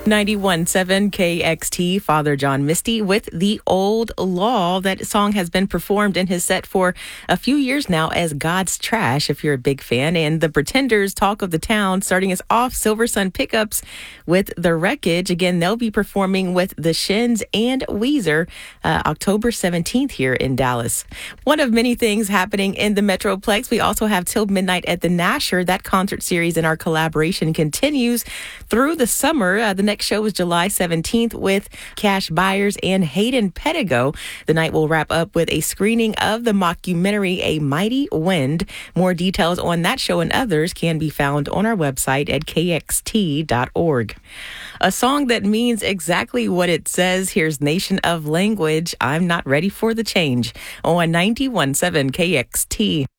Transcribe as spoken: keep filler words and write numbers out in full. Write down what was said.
ninety-one point seven K X T, Father John Misty with The Old Law. That song has been performed in his set for a few years now as God's Trash, if you're a big fan. And the Pretenders, Talk of the Town, starting us off, Silver Sun Pickups with The Wreckage. Again, they'll be performing with The Shins and Weezer uh, October seventeenth here in Dallas. One of many things happening in the Metroplex. We also have Till Midnight at the Nasher. That concert series and our collaboration continues through the summer. Uh, the next show is July seventeenth with Cash Byers and Hayden Pedigo. The night will wrap up with a screening of the mockumentary A Mighty Wind. More details on that show and others can be found on our website at K X T dot org. A song that means exactly what it says. Here's Nation of Language, I'm Not Ready for the Change on ninety-one point seven K X T.